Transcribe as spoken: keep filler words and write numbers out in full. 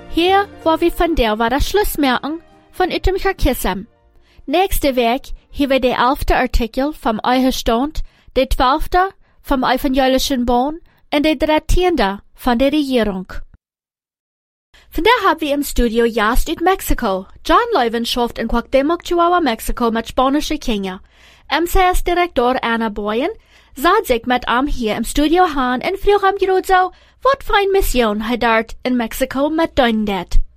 Hier, wo wir von der war das Schluss merken, von item Charkissam. Nächste Weg, hier wir der elfte Artikel vom Euhestand, der zwölfte vom evangelischen Bund und der dreizehnte von der Regierung. Vandaag haben wir im Studio Jast uit Mexiko. John Leuven schafft in Cuauhtémoc, Chihuahua, Mexiko mit spanische Kinder. M C S-Direktor Anna Boyen sagt sich mit ihm hier im Studio han und fragt ihm gerade so, was für eine Mission er dort in Mexiko mit tun hat.